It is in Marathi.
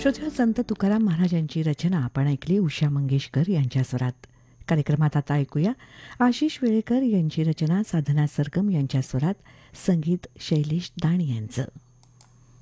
श्रोत्या संत तुकाराम महाराजांची रचना आपण ऐकली उषा मंगेशकर यांच्या स्वरात. कार्यक्रमात आता ऐकूया आशिष वेळेकर यांची रचना साधना सरगम यांच्या स्वरात, संगीत शैलेश दाणी यांचं.